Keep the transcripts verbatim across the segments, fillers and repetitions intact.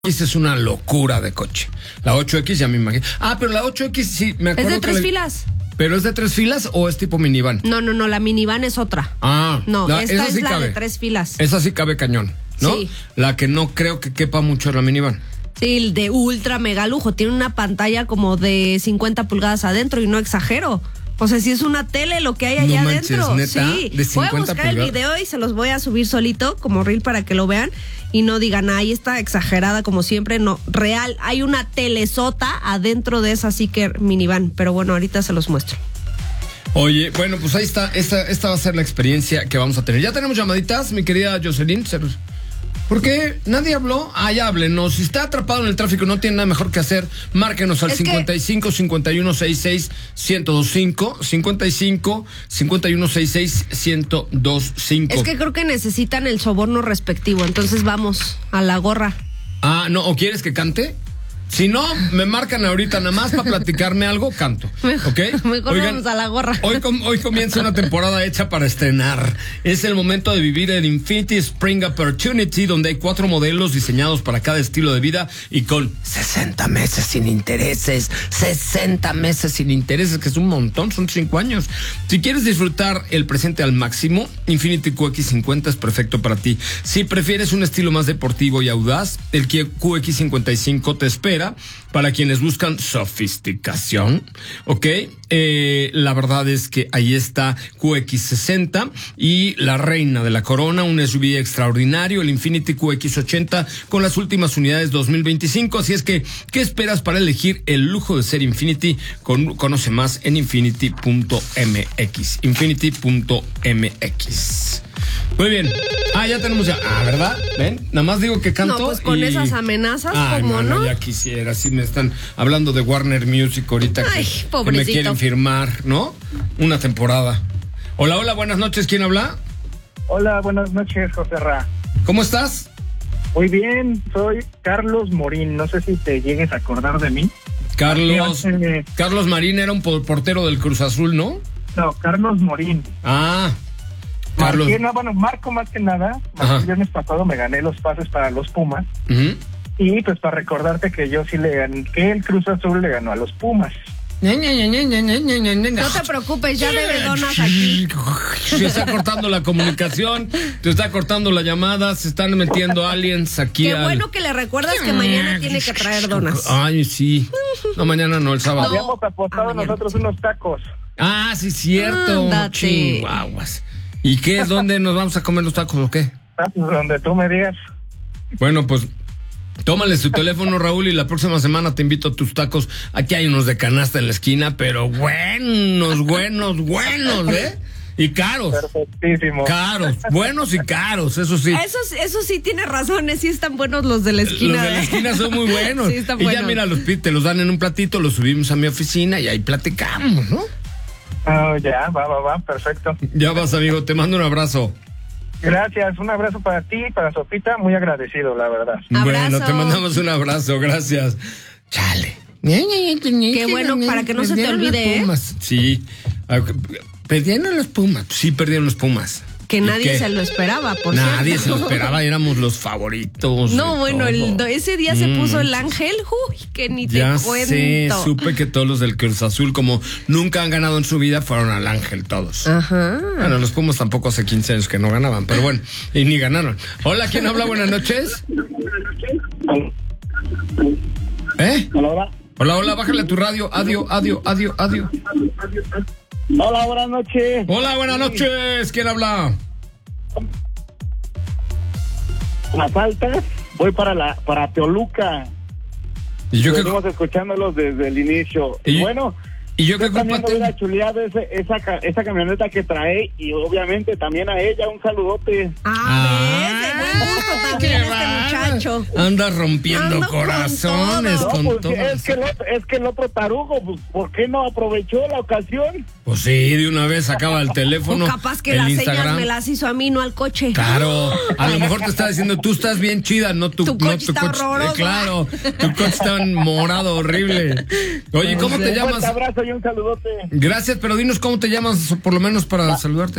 X es una locura de coche. La ocho X ya me imagino. Ah, pero la ocho X sí, me acuerdo. Es de tres le... filas. ¿Pero es de tres filas o es tipo minivan? No, no, no, la minivan es otra. Ah. No, la, esta es sí la cabe. de tres filas. Esa sí cabe cañón, ¿no? Sí. La que no creo que quepa mucho es la minivan. Sí, el de ultra mega lujo. Tiene una pantalla como de cincuenta pulgadas adentro y no exagero. O sea, si es una tele lo que hay allá no manches, adentro. ¿neta? Sí, ¿De voy a buscar pulgadas? el video y se los voy a subir solito como reel para que lo vean y no digan, ahí está exagerada como siempre. No, real, hay una telesota adentro de esa Zeekr minivan, pero bueno, ahorita se los muestro. Oye, bueno, pues ahí está, esta, esta va a ser la experiencia que vamos a tener. Ya tenemos llamaditas, mi querida Jocelyn. ¿Por qué nadie habló? Ah, ya háblenos. Si está atrapado en el tráfico y no tiene nada mejor que hacer, márquenos al es cincuenta y cinco, cincuenta y uno, sesenta y seis, ciento veinticinco, cincuenta y cinco, cincuenta y uno, sesenta y seis, ciento veinticinco. Es que creo que necesitan el soborno respectivo, entonces vamos a la gorra. Ah, no, ¿o quieres que cante? Si no, me marcan ahorita nada más para platicarme algo, canto. Mejor, ¿Ok? mejor Oigan, vamos a la gorra. Hoy, com- hoy comienza una temporada hecha para estrenar. Es el momento de vivir el Infiniti Spring Opportunity, donde hay cuatro modelos diseñados para cada estilo de vida y con sesenta meses sin intereses. sesenta meses sin intereses, que es un montón, son cinco años. Si quieres disfrutar el presente al máximo, Infiniti Q X cincuenta es perfecto para ti. Si prefieres un estilo más deportivo y audaz, el Q X cincuenta y cinco te espera. Para quienes buscan sofisticación, ¿ok? Eh, la verdad es que ahí está Q X sesenta y la reina de la corona, un S U V extraordinario, el Infiniti Q X ochenta con las últimas unidades dos mil veinticinco. Así es que, ¿qué esperas para elegir el lujo de ser Infiniti? Con, conoce más en infiniti punto m x. infiniti punto m x. Muy bien. Ah, ya tenemos ya. Ah, ¿verdad? ¿Ven? Nada más digo que canto. No, pues con y... esas amenazas, Ay, como mano, no. ya quisiera. Sí me están hablando de Warner Music ahorita. Ay, que, pobrecito. que me quieren firmar, ¿no? Una temporada. Hola, hola, buenas noches. ¿Quién habla? Hola, buenas noches, José Ra. ¿Cómo estás? Muy bien, soy Carlos Morín. No sé si te llegues a acordar de mí. Carlos. Eh, Carlos Marín era un portero del Cruz Azul, ¿no? No, Carlos Morín. Ah. Carlos. Marqué, no, bueno, Marco más que nada. Ajá. El viernes pasado me gané los pases para los Pumas. Uh-huh. Y pues para recordarte que yo sí le gané, que el Cruz Azul le ganó a los Pumas. No te preocupes, ya debe donas aquí. Se está cortando la comunicación, te está cortando la llamada, se están metiendo aliens aquí. Qué al... bueno que le recuerdas que mañana tiene que traer donas. Ay, sí. No, mañana no, el sábado. No. Habíamos apostado Ah, mañana. nosotros unos tacos. Ah, sí, cierto. Ándate. Chihuahuas. ¿Y qué es? ¿Dónde nos vamos a comer los tacos o qué? Ah, pues donde tú me digas. Bueno, pues tómale su teléfono, Raúl, y la próxima semana te invito a tus tacos. Aquí hay unos de canasta en la esquina, pero buenos, buenos, buenos, ¿eh? Y caros. Perfectísimo. Caros, buenos y caros, eso sí. Eso, eso sí tiene razones, sí están buenos los de la esquina. Los de la ¿eh? esquina son muy buenos. Sí, están y buenos. ya mira, los pi- te los dan en un platito, los subimos a mi oficina y ahí platicamos, ¿no? Oh, ya, va, va, va, perfecto. Ya vas, amigo, te mando un abrazo. Gracias, un abrazo para ti, para Sofita, muy agradecido, la verdad. Abrazo. Bueno, te mandamos un abrazo, gracias. Chale. Qué bueno, para que no se te Perdieron olvide, los ¿eh? Pumas. Sí. Ah, Perdieron los Pumas. Sí, perdieron los Pumas. Que ¿Y nadie qué? se lo esperaba, por Nadie cierto. se lo esperaba, éramos los favoritos. No, de bueno, el, todo. ese día se Mm, puso el ángel, uy, que ni Ya te cuento. sé, supe que todos los del Cruz Azul, como nunca han ganado en su vida, fueron al ángel todos. Ajá. Bueno, los Pumas tampoco hace quince años que no ganaban, pero bueno, y ni ganaron. Hola, ¿quién habla? Buenas noches. ¿Eh? Hola, Hola, hola, bájale a tu radio. Adiós, adiós, adiós, adiós. hola, buenas noches. Hola, buenas noches. ¿Quién habla? La falta, voy para la para Toluca. ¿Y yo qué, Venimos escuchándolos desde el inicio. ¿Y- Y bueno, y yo qué yo también culpa doy la tengo? chuleada de ese- esa, ca- esa camioneta que trae y obviamente también a ella un saludote. Ah, ves, de buen gusto también qué este bárbaro. muchacho. Andas rompiendo Ando con corazones todo. con No, todo. porque es que, el otro, es que el otro tarugo, pues, ¿por qué no aprovechó la ocasión? Pues sí, de una vez sacaba el teléfono. O capaz que el las señas Instagram. me las hizo a mí, no al coche. Claro, a lo mejor te está diciendo, tú estás bien chida, no tu, Tu no coche está horroroso. Eh, claro, tu coche está morado, horrible. Oye, ¿cómo te Un llamas? fuerte abrazo y un saludote. Gracias, pero dinos cómo te llamas, por lo menos para saludarte.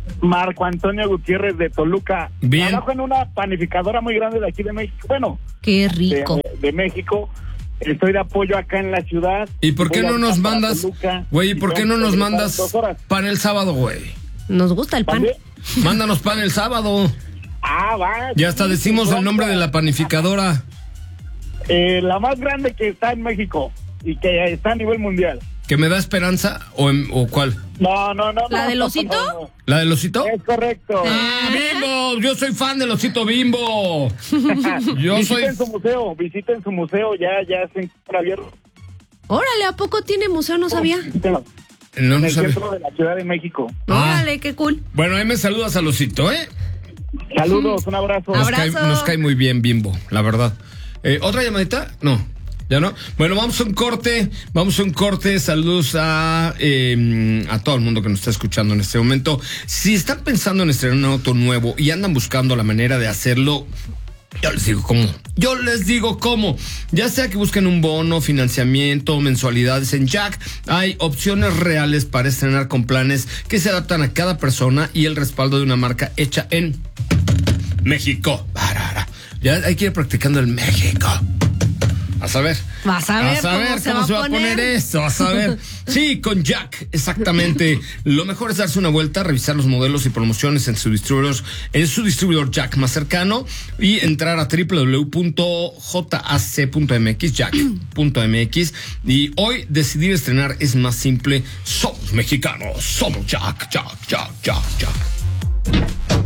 Marco Antonio Gutiérrez de Toluca. Bien. Trabajo en una panificadora muy grande de aquí de México. Bueno, Qué rico. de, de México. Estoy de apoyo acá en la ciudad. ¿Y por qué Voy no a nos estar para mandas, Toluca, güey, y por qué no tengo nos que mandas regresar dos horas. pan el sábado, güey? Nos gusta el pan. ¿Mande? Mándanos pan el sábado. Ah, va. Ya hasta decimos el nombre de la panificadora. Eh, la más grande que está en México y que está a nivel mundial. ¿Que me da esperanza o, en- o cuál? No, no, no. ¿La no, del osito? no, no. ¿La del osito? Es correcto. ¡Ah, Bimbo! Yo soy fan del osito Bimbo. Yo visiten soy... su museo, visiten su museo, ya, ya se encuentra abierto. Órale, ¿a poco tiene museo? No sabía. Visítenlo. No, En no el sabe. centro de la Ciudad de México. Ah. Órale, qué cool. Bueno, ahí me saludas al osito, ¿eh? Saludos, un abrazo. Nos cae, Abrazo. nos cae muy bien Bimbo, la verdad. Eh, ¿Otra llamadita? No. ¿Ya no? Bueno, vamos a un corte, vamos a un corte, saludos a, eh, a todo el mundo que nos está escuchando en este momento. Si están pensando en estrenar un auto nuevo y andan buscando la manera de hacerlo, yo les digo cómo, yo les digo cómo, ya sea que busquen un bono, financiamiento, mensualidades en Jack, hay opciones reales para estrenar con planes que se adaptan a cada persona y el respaldo de una marca hecha en México. Ya hay que ir practicando el México. A saber. Vas a ver a saber cómo se cómo va se a va a poner poner. esto. A saber. Sí, con Jack, exactamente. Lo mejor es darse una vuelta, revisar los modelos y promociones en su distribuidor, en su distribuidor Jack más cercano y entrar a doble u doble u doble u punto jac punto m x, jack punto m x. Y hoy decidir estrenar es más simple. Somos mexicanos. Somos Jack, Jack, Jack, Jack, Jack.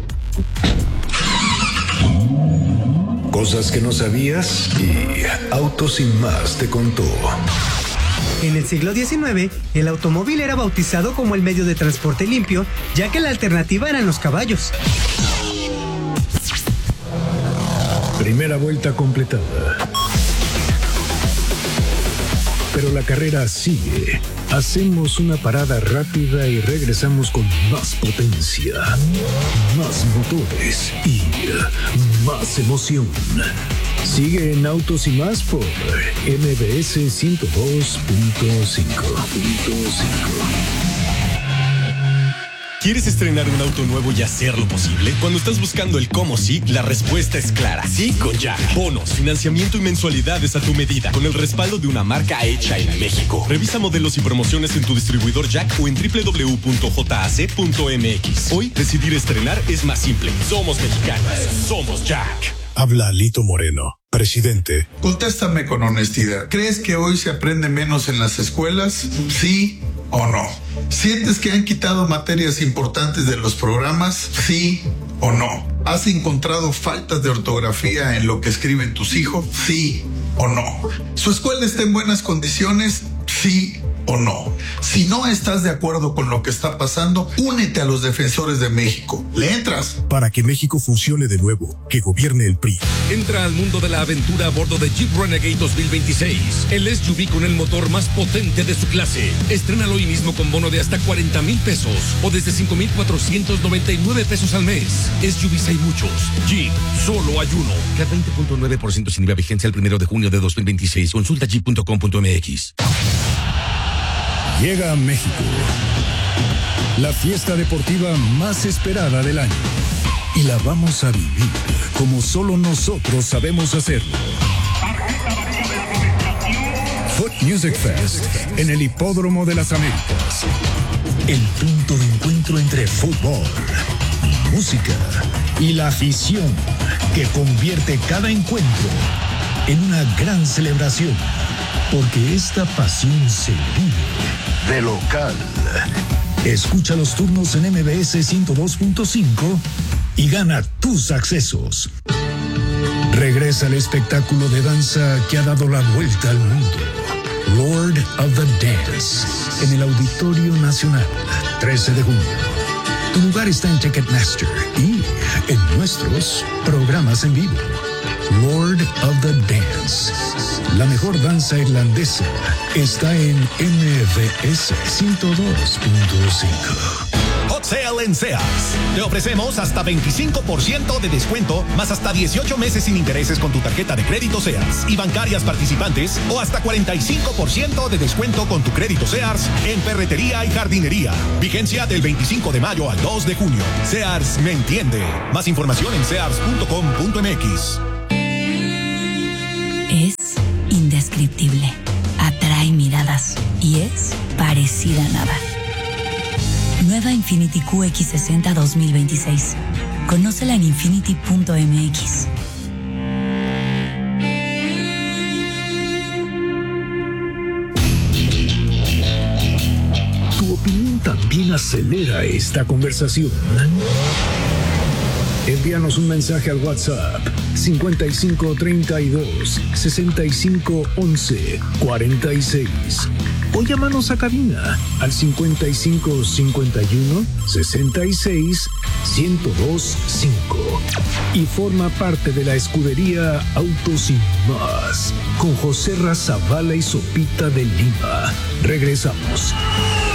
Cosas que no sabías y Autos Sin Más te contó. En el siglo diecinueve, el automóvil era bautizado como el medio de transporte limpio, ya que la alternativa eran los caballos. Primera vuelta completada. Pero la carrera sigue. Hacemos una parada rápida y regresamos con más potencia, más motores y más emoción. Sigue en Autos y Más por M B S ciento dos punto cinco. ¿Quieres estrenar un auto nuevo y hacerlo posible? Cuando estás buscando el cómo sí, la respuesta es clara. Sí con Jack. Bonos, financiamiento y mensualidades a tu medida, con el respaldo de una marca hecha en México. Revisa modelos y promociones en tu distribuidor Jack o en doble u doble u doble u punto jac punto m x. Hoy, decidir estrenar es más simple. Somos mexicanos. Somos Jack. Habla Lito Moreno, presidente. Contéstame con honestidad. ¿Crees que hoy se aprende menos en las escuelas? ¿Sí o no? ¿Sientes que han quitado materias importantes de los programas? ¿Sí o no? ¿Has encontrado faltas de ortografía en lo que escriben tus hijos? ¿Sí o no? ¿Su escuela está en buenas condiciones? ¿Sí o no? Si no estás de acuerdo con lo que está pasando, únete a los defensores de México. ¿Le entras? Para que México funcione de nuevo, que gobierne el P R I. Entra al mundo de la aventura a bordo de Jeep Renegade dos mil veintiséis, el S U V con el motor más potente de su clase. Estrénalo hoy mismo con bono de hasta cuarenta mil pesos o desde cinco mil cuatrocientos noventa y nueve pesos al mes. S U Vs hay muchos. Jeep, solo hay uno. K veinte punto nueve por ciento sin I V A, vigencia el primero de junio de dos mil veintiséis. Consulta jeep punto com punto m x. Llega a México la fiesta deportiva más esperada del año y la vamos a vivir como solo nosotros sabemos hacerlo. Foot Music Fest en el Hipódromo de las Américas. El punto de encuentro entre fútbol, música y la afición que convierte cada encuentro en una gran celebración. Porque esta pasión se vive de local. Escucha los turnos en M B S ciento dos punto cinco y gana tus accesos. Regresa el espectáculo de danza que ha dado la vuelta al mundo. Lord of the Dance en el Auditorio Nacional, trece de junio. Tu lugar está en Ticketmaster y en nuestros programas en vivo. Lord of the Dance. La mejor danza irlandesa está en M B S ciento dos punto cinco. Hot Sale en Sears. Te ofrecemos hasta veinticinco por ciento de descuento, más hasta dieciocho meses sin intereses con tu tarjeta de crédito Sears y bancarias participantes, o hasta cuarenta y cinco por ciento de descuento con tu crédito Sears en ferretería y jardinería. Vigencia del veinticinco de mayo al dos de junio. Sears me entiende. Más información en sears punto com punto m x. Es indescriptible, atrae miradas y es parecida a nada. Nueva Infiniti Q X sesenta dos mil veintiséis. Conócela en infiniti punto m x. Tu opinión también acelera esta conversación. Envíanos un mensaje al WhatsApp cincuenta y cinco treinta y dos sesenta y cinco once cuarenta y seis o llámanos a cabina al cincuenta y cinco cincuenta y uno sesenta y seis ciento dos cinco y forma parte de la escudería Autos y Más con José Razabala y Sopita de Lima. Regresamos.